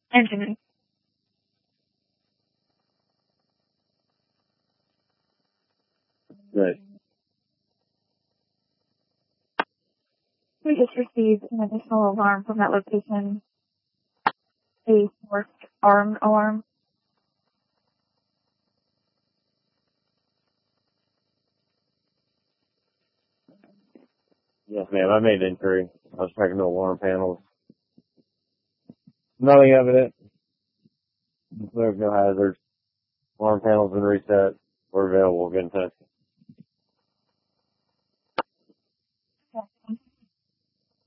engine. Right. We just received an additional alarm from that location. A forced arm alarm. Yes, ma'am. I made inquiry. I was checking the alarm panels. Nothing evident. There's no hazards. Alarm panels been reset. We're available. Get in touch.